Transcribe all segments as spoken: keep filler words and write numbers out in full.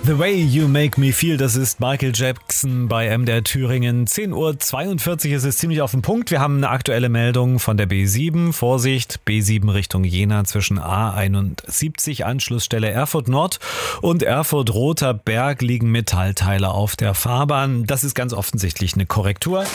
The Way You Make Me Feel, das ist Michael Jackson bei M D R Thüringen. zehn Uhr zweiundvierzig ist es ziemlich auf den Punkt. Wir haben eine aktuelle Meldung von der B sieben. Vorsicht, B sieben Richtung Jena zwischen A einundsiebzig, Anschlussstelle Erfurt Nord und Erfurt Roter Berg liegen Metallteile auf der Fahrbahn. Das ist ganz offensichtlich eine Korrektur.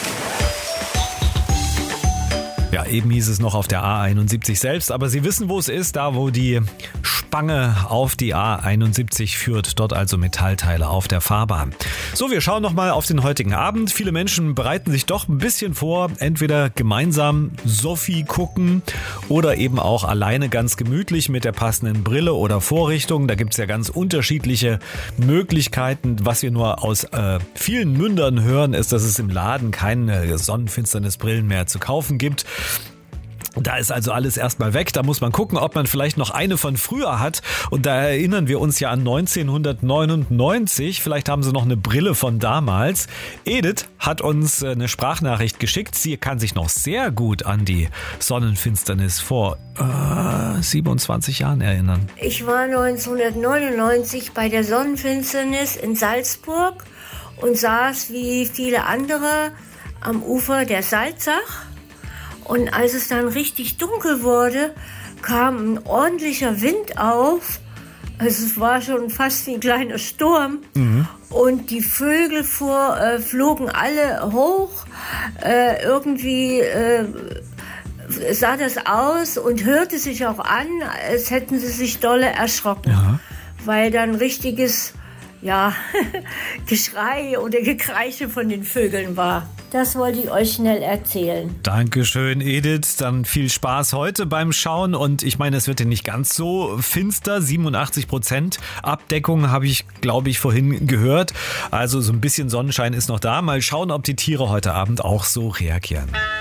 Ja, eben hieß es noch auf der A einundsiebzig selbst, aber Sie wissen, wo es ist, da wo die Spange auf die A einundsiebzig führt, dort also Metallteile auf der Fahrbahn. So, wir schauen nochmal auf den heutigen Abend. Viele Menschen bereiten sich doch ein bisschen vor, entweder gemeinsam Sophie gucken oder eben auch alleine ganz gemütlich mit der passenden Brille oder Vorrichtung. Da gibt es ja ganz unterschiedliche Möglichkeiten. Was wir nur aus äh, vielen Mündern hören, ist, dass es im Laden keine Sonnenfinsternisbrillen mehr zu kaufen gibt. Da ist also alles erstmal weg. Da muss man gucken, ob man vielleicht noch eine von früher hat. Und da erinnern wir uns ja an neunzehnhundertneunundneunzig. Vielleicht haben Sie noch eine Brille von damals. Edith hat uns eine Sprachnachricht geschickt. Sie kann sich noch sehr gut an die Sonnenfinsternis vor äh, siebenundzwanzig Jahren erinnern. Ich war neunzehnhundertneunundneunzig bei der Sonnenfinsternis in Salzburg und saß wie viele andere am Ufer der Salzach. Und als es dann richtig dunkel wurde, kam ein ordentlicher Wind auf. Also es war schon fast wie ein kleiner Sturm. Mhm. Und die Vögel fuhr, äh, flogen alle hoch. Äh, irgendwie äh, sah das aus und hörte sich auch an, als hätten sie sich dolle erschrocken. Ja. Weil dann richtiges ja, Geschrei oder Gekreische von den Vögeln war. Das wollte ich euch schnell erzählen. Dankeschön, Edith. Dann viel Spaß heute beim Schauen. Und ich meine, es wird ja nicht ganz so finster. siebenundachtzig Prozent Abdeckung habe ich, glaube ich, vorhin gehört. Also so ein bisschen Sonnenschein ist noch da. Mal schauen, ob die Tiere heute Abend auch so reagieren.